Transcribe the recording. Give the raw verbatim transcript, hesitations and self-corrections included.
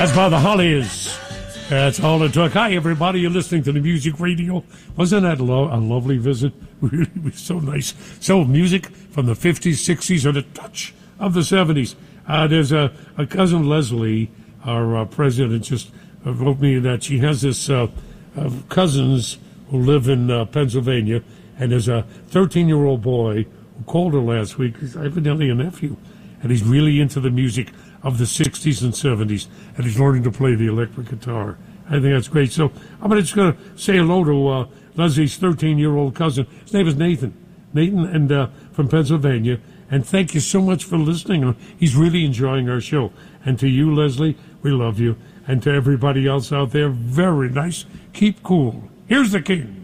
That's by the Hollies. That's all it took. Hi, everybody. You're listening to the Music Radio. Wasn't that lo- a lovely visit? Really, it was so nice. So, music from the fifties, sixties, and a touch of the seventies. Uh, there's a, a cousin Leslie, our uh, president, just uh, wrote me that she has this uh, uh, cousins who live in uh, Pennsylvania, and there's a thirteen-year-old boy who called her last week. He's evidently a nephew, and he's really into the music of the sixties and seventies, and he's learning to play the electric guitar. I think that's great. So I'm just going to say hello to uh, Leslie's thirteen-year-old cousin. His name is Nathan. Nathan, and uh, from Pennsylvania. And thank you so much for listening. He's really enjoying our show. And to you, Leslie, we love you. And to everybody else out there, very nice. Keep cool. Here's the king.